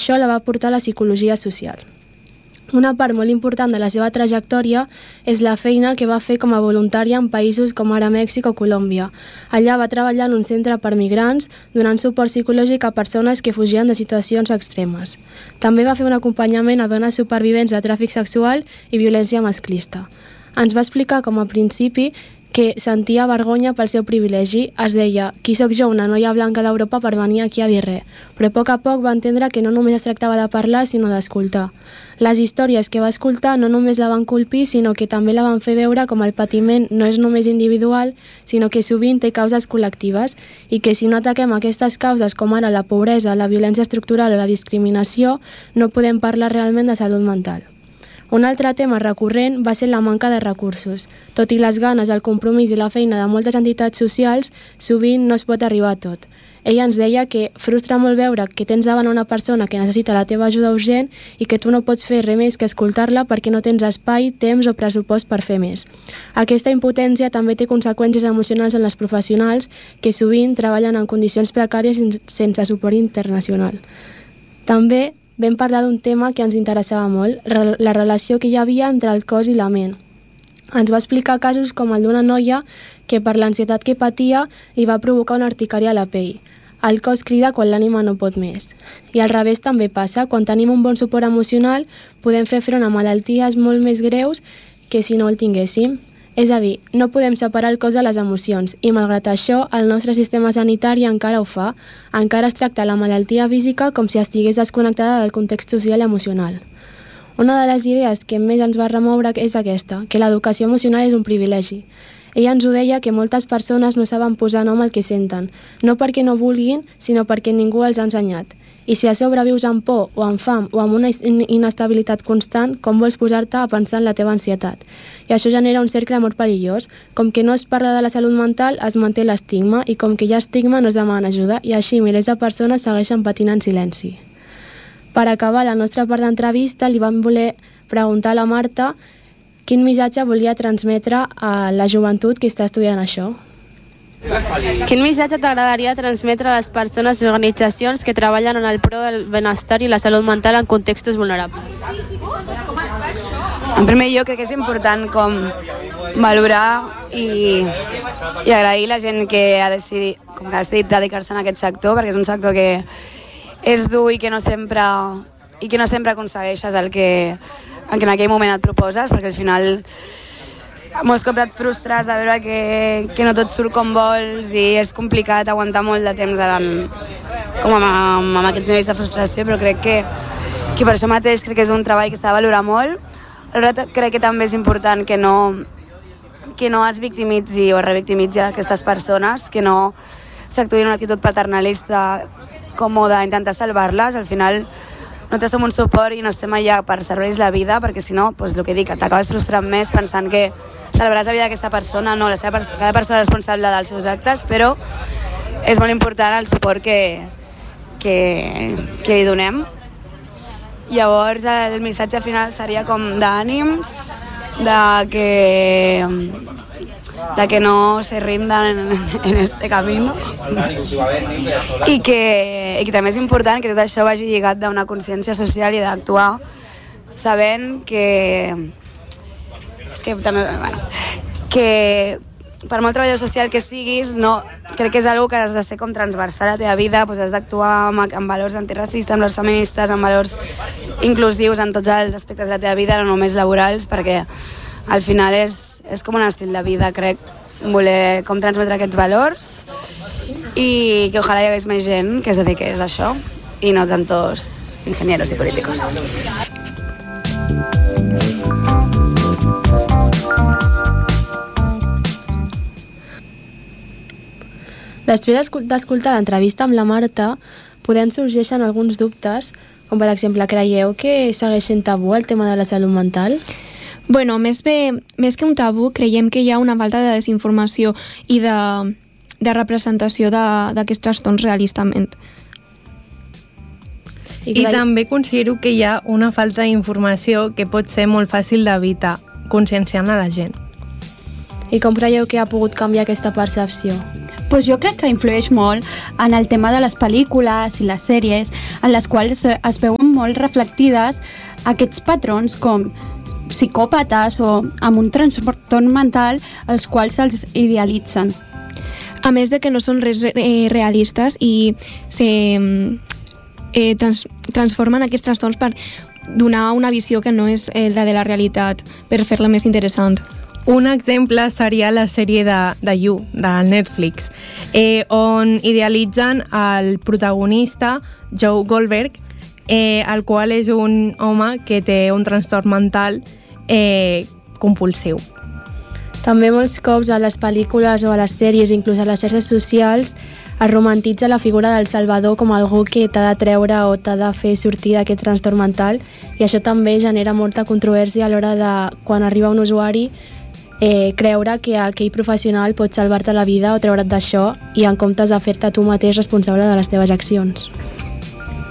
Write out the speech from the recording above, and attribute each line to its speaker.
Speaker 1: això la va portar a la psicologia social. Una part molt important de la seva trajectòria és la feina que va fer com a voluntària en països com ara Mèxic o Colòmbia. Allà va treballar en un centre per migrants, donant suport psicològic a persones que fugien de situacions extremes. També va fer un acompanyament a dones supervivents de tràfic sexual i violència masclista. Ens va explicar com a principi que sentia vergonya pel seu privilegi. Es deia: qui sóc jo, una noia blanca d'Europa, per venir aquí a dir res? Però a poc va entendre que no només es tractava de parlar, sinó d'escoltar. Les històries que va escoltar no només la van colpir, sinó que també la van fer veure com el patiment no és només individual, sinó que sovint té causes col·lectives i que si no ataquem aquestes causes, com ara la pobresa, la violència estructural o la discriminació, no podem parlar realment de salut mental. Un altre tema recurrent va ser la manca de recursos. Tot i les ganes, el compromís i la feina de moltes entitats socials, sovint no es pot arribar a tot. Ella ens deia que frustra molt veure que tens davant una persona que necessita la teva ajuda urgent i que tu no pots fer res més que escoltar-la perquè no tens espai, temps o pressupost per fer més. Aquesta impotència també té conseqüències emocionals en les professionals que sovint treballen en condicions precàries sense suport internacional. També vam parlar d'un tema que ens interessava molt, la relació que hi havia entre el cos i la ment. Ens va explicar casos com el d'una noia que per l'ansietat que patia li va provocar una urticària a la pell. El cos crida quan l'ànima no pot més. I al revés també passa, quan tenim un bon suport emocional podem fer front a malalties molt més greus que si no el tinguéssim. És a dir, no podem separar el cos de les emocions i, malgrat això, el nostre sistema sanitari encara ho fa. Encara es tracta la malaltia física com si estigués desconnectada del context social i emocional. Una de les idees que més ens va remoure és aquesta, que l'educació emocional és un privilegi. Ella ens ho deia que moltes persones no saben posar nom al que senten, no perquè no vulguin, sinó perquè ningú els ha ensenyat. I si a sobre vius amb por o amb fam o amb una inestabilitat constant, com vols posar-te a pensar en la teva ansietat? I això genera un cercle molt perillós. Com que no es parla de la salut mental, es manté l'estigma, i com que hi ha estigma no es demana ajuda, i així milers de persones segueixen patint en silenci. Per acabar la nostra part d'entrevista, li vam voler preguntar a la Marta quin missatge volia transmetre a la joventut que està estudiant això. Quin missatge t'agradaria transmetre a les persones i organitzacions que treballen en el pro del benestar i la salut mental en contextos vulnerables?
Speaker 2: En primer lloc, crec que és important com valorar i agrair la gent que ha decidit dedicar-se a aquest sector, perquè és un sector que és dur i que no sempre aconsegueixes el que en aquell moment et proposes, perquè al final molts cops et frustres de veure que no tot surt com vols i és complicat aguantar molt de temps com amb aquests nivells de frustració, però crec que per això mateix crec que és un treball que s'ha de valorar molt. Alhora crec que també és important que no es victimitzi o revictimitzi aquestes persones, que no s'actuï en una actitud paternalista com d'intentar salvar-les. Al final nosaltres som un suport i no estem allà per salvar-los la vida, perquè si no, el que dic, t'acabes frustrant més pensant que salvaràs la vida d'aquesta persona. No, cada persona és responsable dels seus actes, però és molt important el suport que li donem. Llavors el missatge final seria com d'ànims, de que no se rindan en este camino i que també és important que tot això vagi lligat d'una consciència social i d'actuar sabent que per molt treballador social que siguis, crec que és una que has de ser com transversal a la teva vida, has d'actuar amb valors antiracistes, amb valors feministes, amb valors inclusius en tots els aspectes de la teva vida, no només laborals, perquè al final és com un estil de vida, crec, voler com transmetre aquests valors i que ojalà hi hagués més gent que es dediqués a això i no tantos ingenieros i políticos.
Speaker 1: Després d'escoltar l'entrevista amb la Marta, podem sorgeixen alguns dubtes, com per exemple, creieu que segueix sent tabú el tema de la salut mental?
Speaker 3: Bueno, més que un tabú, creiem que hi ha una falta de desinformació i de representació d'aquests trastorns realistament.
Speaker 4: I també considero que hi ha una falta d'informació que pot ser molt fàcil d'evitar, conscienciant a la gent.
Speaker 1: I com creieu que ha pogut canviar aquesta percepció?
Speaker 5: Pues jo crec que influeix molt en el tema de les pel·lícules i les sèries, en les quals es veuen molt reflectides aquests patrons com psicòpates o amb un trastorn mental els quals se'ls idealitzen.
Speaker 3: A més de que no són res realistes i transformen aquests trastorns per donar una visió que no és la de la realitat, per fer-la més interessant.
Speaker 4: Un exemple seria la sèrie de You, de Netflix, on idealitzen el protagonista, Joe Goldberg, el qual és un home que té un trastorn mental compulsiu.
Speaker 1: També molts cops a les pel·lícules o a les sèries, inclús a les xarxes socials, es romantitza la figura del Salvador com algú que t'ha de treure o t'ha de fer sortir d'aquest trastorn mental, i això també genera molta controvèrsia a l'hora de, quan arriba un usuari, creure que aquell professional pot salvar-te la vida o treure't d'això, i en comptes de fer-te tu mateix responsable de les teves accions.